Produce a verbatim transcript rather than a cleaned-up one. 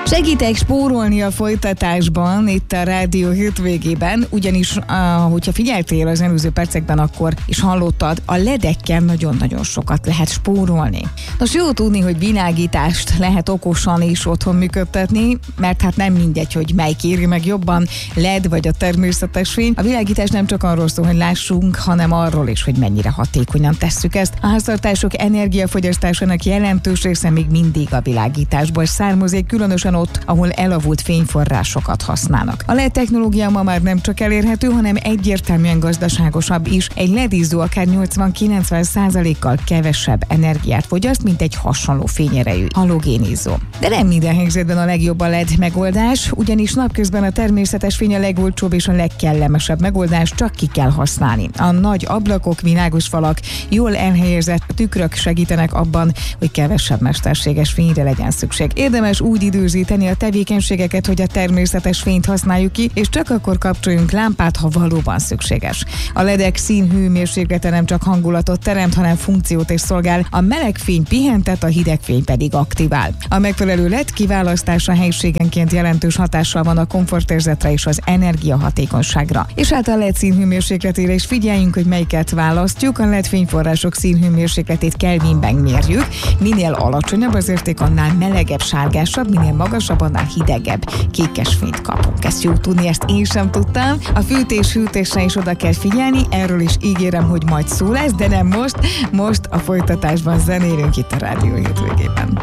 Segítek spórolni a folytatásban, itt a Rádió hétvégében, ugyanis, uh, hogyha figyeltél az előző percekben, akkor is hallottad, a ledekkel nagyon-nagyon sokat lehet spórolni. Nos, jó tudni, hogy világítást lehet okosan is otthon működtetni, mert hát nem mindegy, hogy melyik éri meg jobban, led vagy a természetes fény. A világítás nem csak arról szól, hogy lássunk, hanem arról is, hogy mennyire hatékonyan tesszük ezt. A háztartások energiafogyasztásának jelentős része még mindig a világításból származik, különösen ott, ahol elavult fényforrásokat használnak. A led technológia ma már nem csak elérhető, hanem egyértelműen gazdaságosabb is. Egy ledizzó akár nyolcvan-kilencven százalékkal kevesebb energiát fogyaszt, mint egy hasonló fényerejű halogénizzó. De nem minden helyzetben a legjobb a led megoldás, ugyanis napközben a természetes fény a legolcsóbb és a legkellemesebb megoldás, csak ki kell használni. A nagy ablakok, világos falak, jól elhelyezett tükrök segítenek abban, hogy kevesebb mesterséges fényre legyen szükség. Érdemes úgy időzíteni a tevékenységeket, hogy a természetes fényt használjuk ki, és csak akkor kapcsoljunk lámpát, ha valóban szükséges. A ledek színhőmérséklete nem csak hangulatot teremt, hanem funkciót is szolgál. A meleg fény pihentet, a hideg fény pedig aktivál. A megfelelő led kiválasztása helyiségenként jelentős hatással van a komfortérzetre és az energiahatékonyságra. És hát a led színhőmérsékletére is figyeljünk, hogy melyiket választjuk. A led fényforrások színhőmérsékletét Kelvinben mérjük. Minél alacsonyabb az érték, annál melegebb, sárgásabb, minél magasabb, annál hidegebb, kékes fényt kapunk. Ezt jó tudni, ezt én sem tudtam. A fűtés-hűtésre is oda kell figyelni, erről is ígérem, hogy majd szó lesz, de nem most. Most a folytatásban zenélünk itt a Rádió hétvégében.